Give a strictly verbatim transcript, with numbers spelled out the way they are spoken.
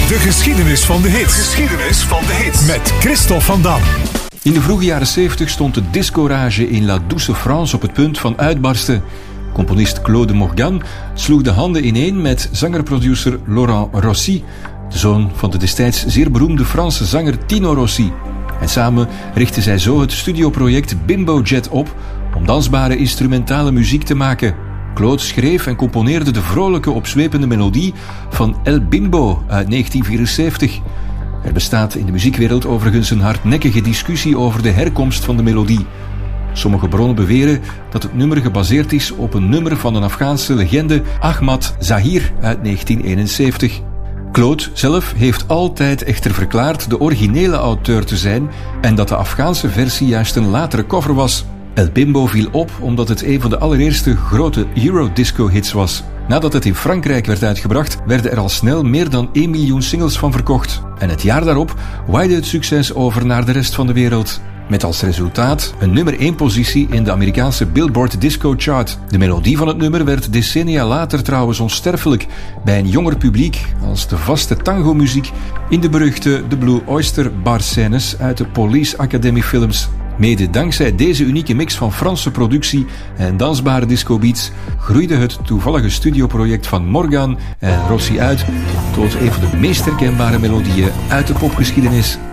De geschiedenis van de hits. Geschiedenis van de hits. Met Christophe van Dam. In de vroege jaren zeventig stond de discorage in La Douce France op het punt van uitbarsten. Componist Claude Morgan sloeg de handen ineen met zanger-producer Laurent Rossi, de zoon van de destijds zeer beroemde Franse zanger Tino Rossi. En samen richtten zij zo het studioproject Bimbo Jet op om dansbare instrumentale muziek te maken. Claude schreef en componeerde de vrolijke, opzwepende melodie van El Bimbo uit negentien vierenzeventig. Er bestaat in de muziekwereld overigens een hardnekkige discussie over de herkomst van de melodie. Sommige bronnen beweren dat het nummer gebaseerd is op een nummer van een Afghaanse legende, Ahmad Zahir uit negentien eenenzeventig. Claude zelf heeft altijd echter verklaard de originele auteur te zijn en dat de Afghaanse versie juist een latere cover was. El Bimbo viel op omdat het een van de allereerste grote Eurodisco-hits was. Nadat het in Frankrijk werd uitgebracht, werden er al snel meer dan één miljoen singles van verkocht. En het jaar daarop waaide het succes over naar de rest van de wereld. Met als resultaat een nummer één positie in de Amerikaanse Billboard Disco Chart. De melodie van het nummer werd decennia later trouwens onsterfelijk bij een jonger publiek als de vaste tango-muziek in de beruchte The Blue Oyster Bar scènes uit de Police Academy films. Mede dankzij deze unieke mix van Franse productie en dansbare discobeats groeide het toevallige studioproject van Morgan en Rossi uit tot een van de meest herkenbare melodieën uit de popgeschiedenis.